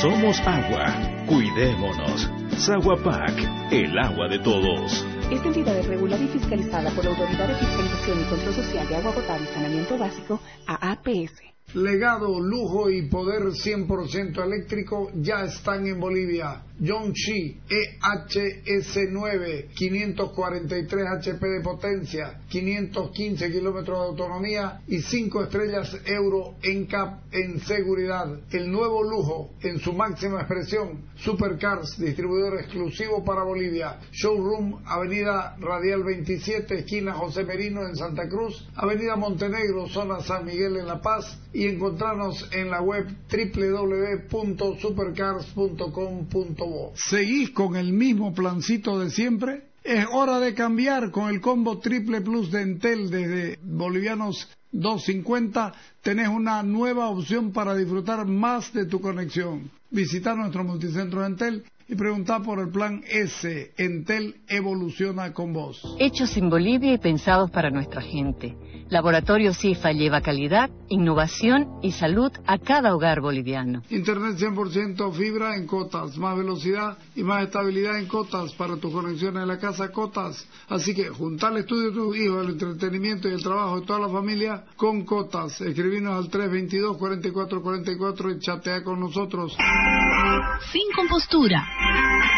Somos agua. Cuidémonos. Saguapac, el agua de todos. Esta entidad es regulada y fiscalizada por la Autoridad de Fiscalización y Control Social de Agua Potable y Saneamiento Básico, AAPS. Legado, lujo y poder 100% eléctrico ya están en Bolivia. Yongxi EHS9, 543 HP de potencia, 515 kilómetros de autonomía y 5 estrellas Euro NCAP en seguridad. El nuevo lujo en su máxima expresión. Supercars, distribuidor exclusivo para Bolivia. Showroom, Avenida Radial 27, esquina José Merino en Santa Cruz, Avenida Montenegro, zona San Miguel en La Paz, y encontrarnos en la web www.supercars.com.bo. ¿Seguís con el mismo plancito de siempre? Es hora de cambiar. Con el combo Triple Plus de Entel desde bolivianos 2.50 tenés una nueva opción para disfrutar más de tu conexión. Visita nuestro multicentro Entel y pregunta por el plan S. Entel evoluciona con vos. Hechos en Bolivia y pensados para nuestra gente. Laboratorio CIFA lleva calidad, innovación y salud a cada hogar boliviano. Internet 100% fibra en Cotas, más velocidad y más estabilidad en Cotas para tus conexiones en la casa Cotas. Así que juntar el estudio de tus hijos, el entretenimiento y el trabajo de toda la familia con Cotas. Escribinos al 322-4444 y chatea con nosotros. Sin compostura.